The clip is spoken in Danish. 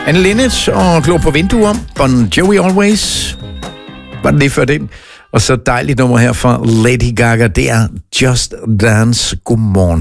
Anne Linnet og Glå på vinduer. Bon Jovi Always. Var det lige før det? Og så dejligt nummer her fra Lady Gaga. Det er Just Dance. Godmorgen.